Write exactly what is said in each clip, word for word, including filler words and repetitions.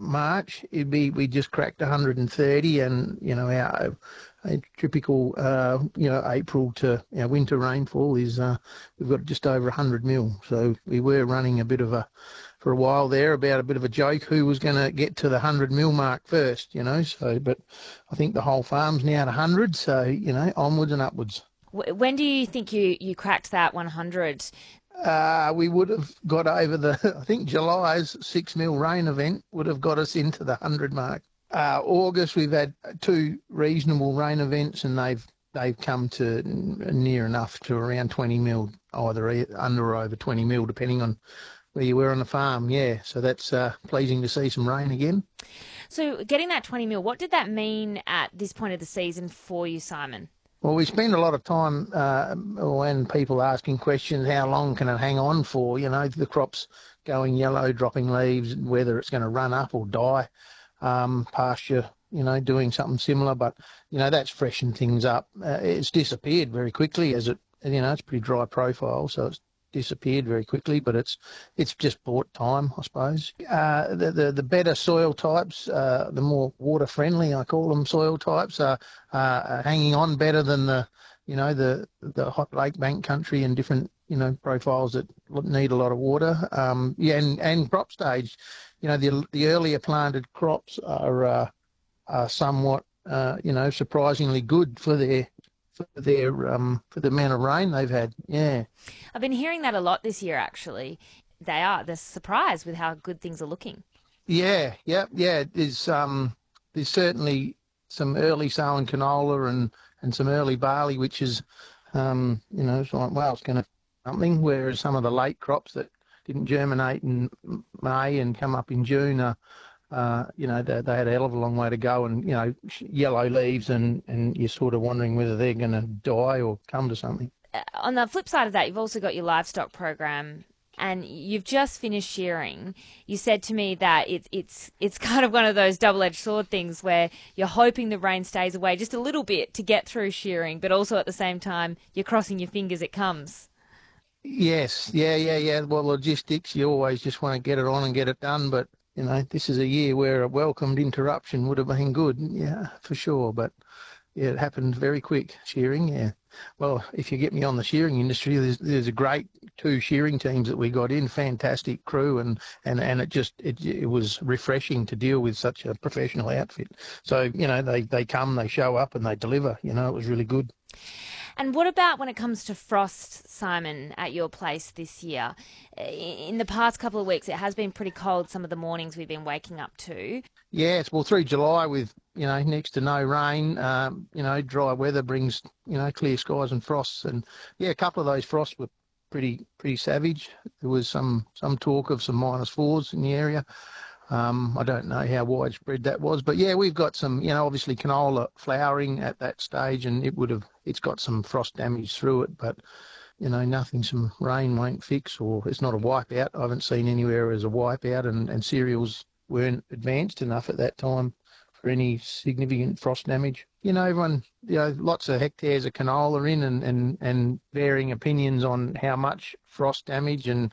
March, it'd be we just cracked one hundred thirty, and you know our, our typical uh, you know April to our winter rainfall is uh, we've got just over one hundred mil. So we were running a bit of a for a while there about a bit of a joke who was going to get to the one hundred mil mark first, you know. So, but I think the whole farm's now at one hundred, so you know onwards and upwards. When do you think you, you cracked that one hundred? Uh, we would have got over the, I think July's six mil rain event would have got us into the one hundred mark. Uh, August, we've had two reasonable rain events, and they've they've come to near enough to around twenty mil, either under or over twenty mil, depending on where you were on the farm. Yeah, so that's uh, pleasing to see some rain again. So getting that twenty mil, what did that mean at this point of the season for you, Simon? Well, we spend a lot of time uh, when people asking questions, how long can it hang on for? You know, the crop's going yellow, dropping leaves, whether it's going to run up or die. Um, pasture, you know, doing something similar, but, you know, that's freshened things up. Uh, it's disappeared very quickly as it, you know, it's pretty dry profile, so it's disappeared very quickly, but it's it's just bought time, I suppose. Uh, the, the the better soil types, uh, the more water friendly, I call them, soil types, are, are hanging on better than the, you know, the the hot lake bank country and different, you know, profiles that need a lot of water. Um, yeah, and, and crop stage, you know, the the earlier planted crops are uh, are somewhat, uh, you know, surprisingly good for their for their um for the amount of rain they've had. Yeah, I've been hearing that a lot this year. Actually, they are they're surprised with how good things are looking. Yeah, yeah, yeah. There's um there's certainly some early sown canola and and some early barley, which is um you know it's like, well, it's going to something. Whereas some of the late crops that didn't germinate in May and come up in June are. Uh, you know, they, they had a hell of a long way to go, and, you know, yellow leaves, and, and you're sort of wondering whether they're going to die or come to something. Uh, on the flip side of that, you've also got your livestock program, and you've just finished shearing. You said to me that it's it's it's kind of one of those double-edged sword things where you're hoping the rain stays away just a little bit to get through shearing, but also at the same time you're crossing your fingers it comes. Yes, yeah, yeah, yeah. Well, logistics, you always just want to get it on and get it done, but you know, this is a year where a welcomed interruption would have been good, yeah, for sure. But yeah, it happened very quick, shearing, yeah. Well, if you get me on the shearing industry, there's there's a great two shearing teams that we got in, fantastic crew, and, and, and it just it it was refreshing to deal with such a professional outfit. So, you know, they, they come, they show up and they deliver, you know, it was really good. And what about when it comes to frost, Simon, at your place this year? In the past couple of weeks, it has been pretty cold, some of the mornings we've been waking up to. Yes, well, through July with, you know, next to no rain, um, you know, dry weather brings, you know, clear skies and frosts. And, yeah, a couple of those frosts were pretty pretty savage. There was some, some talk of some minus fours in the area. Um, I don't know how widespread that was, but yeah, we've got some, you know, obviously canola flowering at that stage, and it would have, it's got some frost damage through it, but, you know, nothing some rain won't fix, or it's not a wipeout. I haven't seen anywhere as a wipeout, and, and cereals weren't advanced enough at that time for any significant frost damage. You know, everyone, you know, lots of hectares of canola in, and, and, and varying opinions on how much frost damage and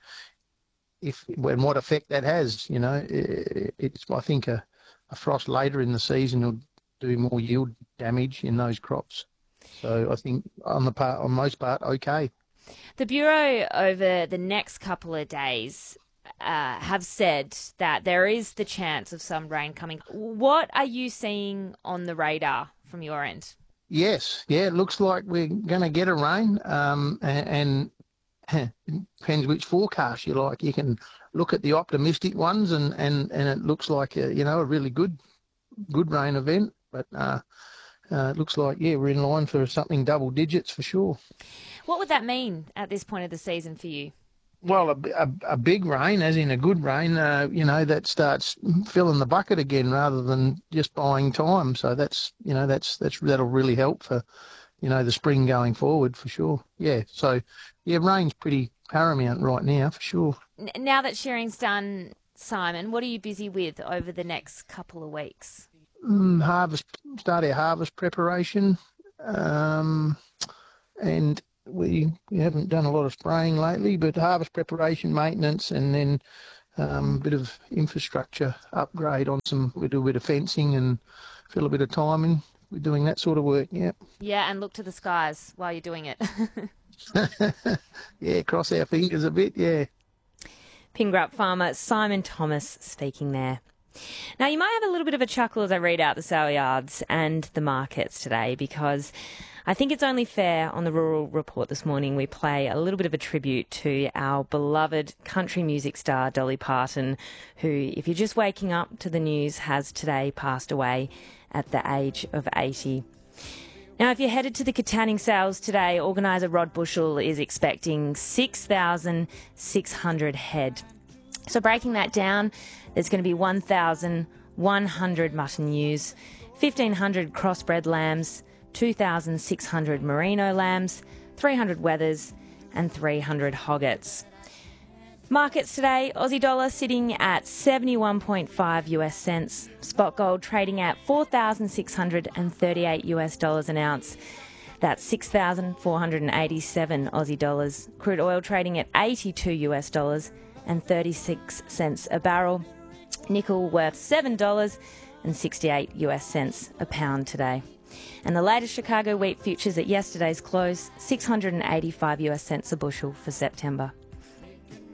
if and what effect that has. You know, it's I think a, a frost later in the season will do more yield damage in those crops. So I think on the part, on most part, okay. The Bureau over the next couple of days uh, have said that there is the chance of some rain coming. What are you seeing on the radar from your end? Yes, yeah, it looks like we're going to get a rain, um, and, and it depends which forecast you like. You can look at the optimistic ones, and, and, and it looks like a, you know a really good good rain event. But uh, uh, it looks like yeah we're in line for something double digits for sure. What would that mean at this point of the season for you? Well, a, a, a big rain, as in a good rain, uh, you know, that starts filling the bucket again rather than just buying time. So that's you know that's that's that'll really help for. You know, the spring going forward for sure. Yeah, so, yeah, rain's pretty paramount right now for sure. Now that shearing's done, Simon, what are you busy with over the next couple of weeks? Mm, harvest, start our harvest preparation, um, and we, we haven't done a lot of spraying lately, but harvest preparation, maintenance, and then um, bit of infrastructure upgrade on some. We do a bit of fencing and fill a bit of time in. We're doing that sort of work. Yeah. Yeah, and look to the skies while you're doing it. Yeah, cross our fingers a bit. Yeah. Pingrup farmer Simon Thomas speaking there. Now, you might have a little bit of a chuckle as I read out the sale yards and the markets today, because I think it's only fair on the Rural Report this morning we play a little bit of a tribute to our beloved country music star Dolly Parton, who, if you're just waking up to the news, has today passed away at the age of eighty. Now, if you're headed to the Katanning sales today, organiser Rod Bushell is expecting six thousand six hundred head. So breaking that down, there's going to be one thousand one hundred mutton ewes, fifteen hundred crossbred lambs, two thousand six hundred merino lambs, three hundred wethers and three hundred hoggets. Markets today, Aussie dollar sitting at seventy-one point five US cents. Spot gold trading at four thousand six hundred thirty-eight US dollars an ounce. That's six thousand four hundred eighty-seven Aussie dollars. Crude oil trading at eighty-two US dollars and thirty-six cents a barrel. Nickel worth seven dollars and sixty-eight US cents a pound today. And the latest Chicago wheat futures at yesterday's close, six hundred eighty-five US cents a bushel for September.